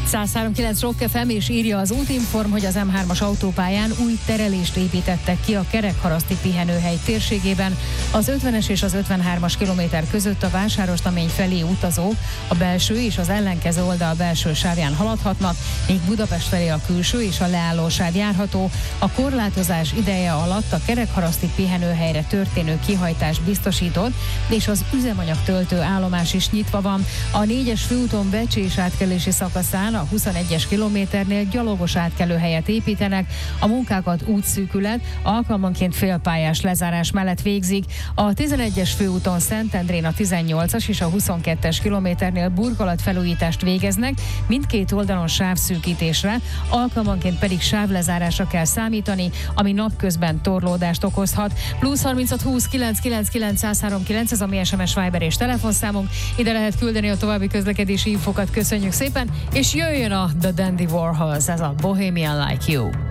103.9 Rock FM, és írja az Útinform, hogy az M3-as autópályán új terelést építettek ki a Kerekharaszti pihenőhely térségében. Az 50-es és az 53-as kilométer között a Vásárostamény felé utazók a belső és az ellenkező oldal belső sávján haladhatnak, míg Budapest felé a külső és a leállósáv járható. A korlátozás ideje alatt a Kerekharaszti pihenőhelyre történő kihajtás biztosított, és az üzemanyagtöltő állomás is nyitva van. A 4-es főúton Becsés átkelési szakaszán a 21-es kilométernél gyalogos átkelőhelyet építenek, a munkákat útszűkület, alkalmanként félpályás lezárás mellett végzik. A 11-es főúton Szentendrén a 18-as és a 22-es kilométernél burkolatfelújítást végeznek, mindkét oldalon sávszűkítésre, alkalmanként pedig sávlezárásra kell számítani, ami napközben torlódást okozhat. Plusz 36 20 999 103.9, ez a mi SMS, Viber és telefonszámunk. Ide lehet küldeni a további közlekedési infokat, köszönjük szépen, és jöjjön a The Dandy Warhols, ez a Bohemian Like You.